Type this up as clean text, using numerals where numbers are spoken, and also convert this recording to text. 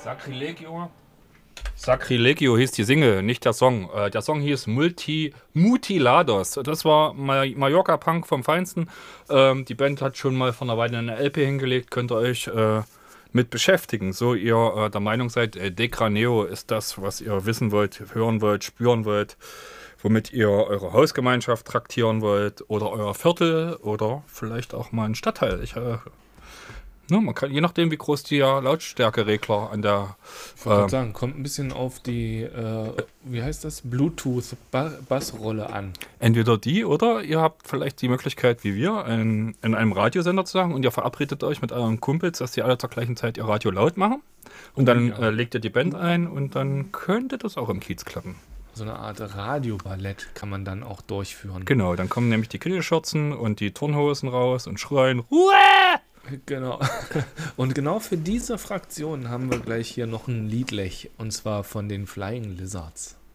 Sacrilegio. Sacrilegio hieß die Single, nicht der Song. Der Song hieß Mutilados. Das war Mallorca-Punk vom Feinsten. Die Band hat schon mal vor einer Weile eine LP hingelegt. Könnt ihr euch mit beschäftigen. So ihr der Meinung seid, Decraneo ist das, was ihr wissen wollt, hören wollt, spüren wollt, womit ihr eure Hausgemeinschaft traktieren wollt oder euer Viertel oder vielleicht auch mal einen Stadtteil. Man kann, je nachdem, wie groß der Lautstärkeregler an der... Ich wollte sagen, kommt ein bisschen auf die, wie heißt das, Bluetooth-Bassrolle an. Entweder die oder ihr habt vielleicht die Möglichkeit, wie wir, in einem Radiosender zu sagen und ihr verabredet euch mit euren Kumpels, dass die alle zur gleichen Zeit ihr Radio laut machen und dann legt ihr die Band ein und dann könnte das auch im Kiez klappen. So eine Art Radioballett kann man dann auch durchführen. Genau, dann kommen nämlich die Kittelschürzen und die Turnhosen raus und schreien Ruhe! Genau. Und genau für diese Fraktion haben wir gleich hier noch ein Liedlech, und zwar von den Flying Lizards.